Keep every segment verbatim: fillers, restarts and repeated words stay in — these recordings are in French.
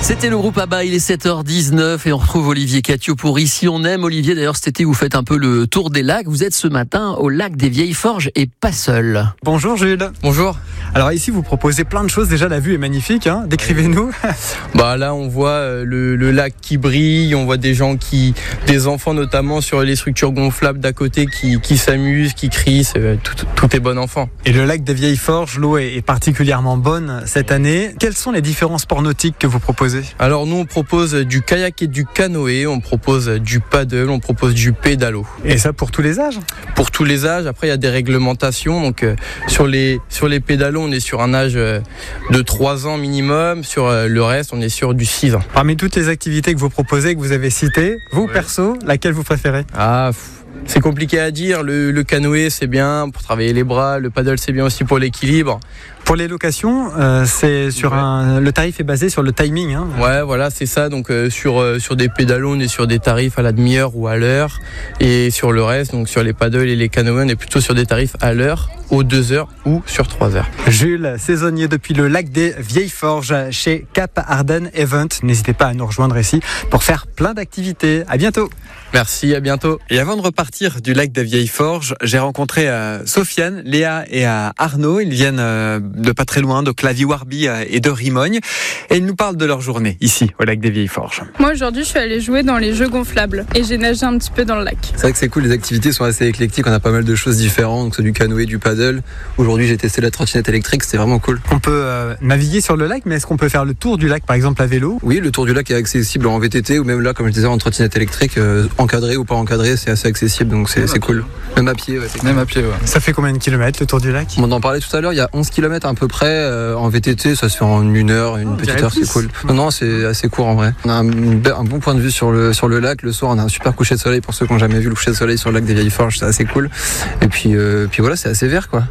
C'était le groupe ABBA, il est sept heures dix-neuf et on retrouve Olivier Catio pour Ici on aime. Olivier, d'ailleurs cet été vous faites un peu le tour des lacs. Vous êtes ce matin au lac des Vieilles Forges et pas seul. Bonjour Jules. Bonjour. Alors ici vous proposez plein de choses, déjà la vue est magnifique, hein. Décrivez-nous. Bah là on voit euh, le, le lac qui brille, on voit des gens qui, des enfants notamment sur les structures gonflables d'à côté qui, qui s'amusent, qui crient, c'est, tout, tout est bon enfant. Et le lac des Vieilles Forges, l'eau est, est particulièrement bonne cette année. Quels sont les différents sports nautiques que vous proposez ? Alors nous on propose du kayak et du canoë, on propose du paddle, on propose du pédalo. Et ça pour tous les âges ? Pour tous les âges, après il y a des réglementations, donc euh, sur les, sur les pédalos on est sur un âge euh, de trois ans minimum, sur euh, le reste on est sur du six ans. Parmi toutes les activités que vous proposez, que vous avez citées, vous ouais. perso, laquelle vous préférez ? Ah, pff, c'est compliqué à dire, le, le canoë c'est bien pour travailler les bras, le paddle c'est bien aussi pour l'équilibre. Pour les locations, euh, c'est sur ouais. un, le tarif est basé sur le timing. Hein. Ouais, voilà, c'est ça. Donc euh, sur euh, sur des pédalos, on est sur des tarifs à la demi-heure ou à l'heure, et sur le reste, donc sur les paddles et les canoës, on est plutôt sur des tarifs à l'heure, aux deux heures ou sur trois heures. Jules, saisonnier depuis le lac des Vieilles Forges chez Cap Arden Event. N'hésitez pas à nous rejoindre ici pour faire plein d'activités. À bientôt. Merci, à bientôt. Et avant de repartir du lac des Vieilles Forges, j'ai rencontré euh, Sofiane, Léa et euh, Arnaud. Ils viennent euh, de pas très loin, de Clavy-Warby euh, et de Rimogne. Et ils nous parlent de leur journée ici, au lac des Vieilles Forges. Moi, aujourd'hui, je suis allée jouer dans les jeux gonflables et j'ai nagé un petit peu dans le lac. C'est vrai que c'est cool, les activités sont assez éclectiques. On a pas mal de choses différentes, donc c'est du canoë, du paddle. Aujourd'hui, j'ai testé la trottinette électrique, c'était vraiment cool. On peut euh, naviguer sur le lac, mais est-ce qu'on peut faire le tour du lac, par exemple, à vélo ? Oui, le tour du lac est accessible en V T T ou même là, comme je disais, en trottinette électrique, euh, encadré ou pas encadré, c'est assez accessible, donc c'est, c'est cool. Même à pied, ouais. Même à pied, ouais. Ça fait combien de kilomètres le tour du lac ? On en parlait tout à l'heure, il y a onze kilomètres à peu près. Euh, en V T T, ça se fait en une heure, une oh, petite heure, c'est cool. Non, non, c'est assez court en vrai. On a un, un bon point de vue sur le, sur le lac. Le soir, on a un super coucher de soleil pour ceux qui n'ont jamais vu le coucher de soleil sur le lac des Vieilles Forges, c'est assez cool. Et puis, euh, puis voilà, c'est assez vert, quoi.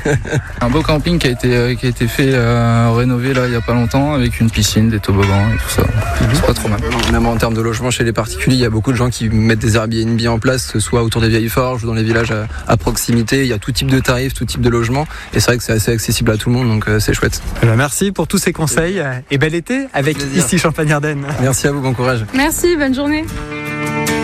Un beau camping qui a été, euh, qui a été fait, euh, rénové là il y a pas longtemps, avec une piscine, des toboggans et tout ça. Mm-hmm. C'est pas trop mal. Même en termes de logement chez les particuliers, il y a beaucoup de gens qui mettent des Airbnb en place, que ce soit autour des Vieilles Forges ou dans les villages à, à proximité. Il y a tout type de tarifs, tout type de logement. Et c'est vrai que c'est assez accessible à tout le monde, donc euh, c'est chouette. Eh ben merci pour tous ces conseils et bel été avec Ici Champagne-Ardenne. Merci à vous, bon courage. Merci, bonne journée.